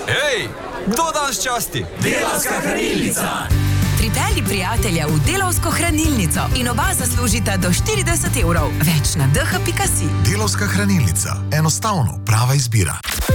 Hej, kdo danes časti? Delavska hranilnica. Pripelji prijatelja v Delavsko hranilnico in oba zaslužita do 40 evrov. Več na dh.si. Delavska hranilnica. Enostavno prava izbira.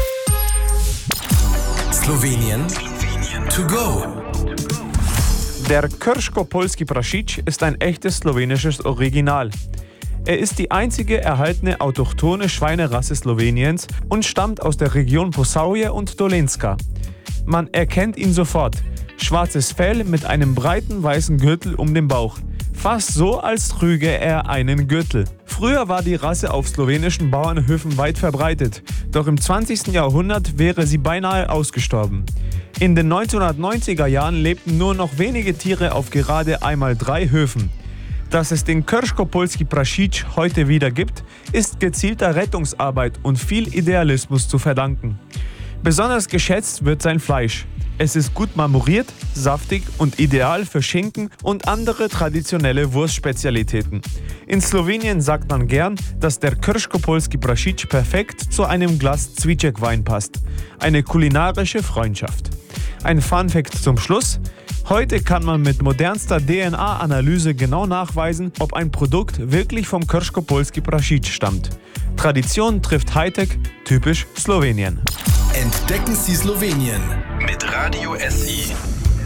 Slowenien to go. Der Krško-Polski Prašič ist ein echtes slowenisches Original. Er ist die einzige erhaltene autochthone Schweinerasse Sloweniens und stammt aus der Region Posavje und Dolenjska. Man erkennt ihn sofort. Schwarzes Fell mit einem breiten weißen Gürtel um den Bauch. Fast so, als trüge er einen Gürtel. Früher war die Rasse auf slowenischen Bauernhöfen weit verbreitet, doch im 20. Jahrhundert wäre sie beinahe ausgestorben. In den 1990er Jahren lebten nur noch wenige Tiere auf gerade einmal 3 Höfen. Dass es den Krško-Polski Prašič heute wieder gibt, ist gezielter Rettungsarbeit und viel Idealismus zu verdanken. Besonders geschätzt wird sein Fleisch. Es ist gut marmoriert, saftig und ideal für Schinken und andere traditionelle Wurstspezialitäten. In Slowenien sagt man gern, dass der Krško-Polski Prašič perfekt zu einem Glas Cviček-Wein passt. Eine kulinarische Freundschaft. Ein Funfact zum Schluss. Heute kann man mit modernster DNA-Analyse genau nachweisen, ob ein Produkt wirklich vom Krško-Polski Prašič stammt. Tradition trifft Hightech, typisch Slowenien. Entdecken Sie Slowenien mit Radio SI.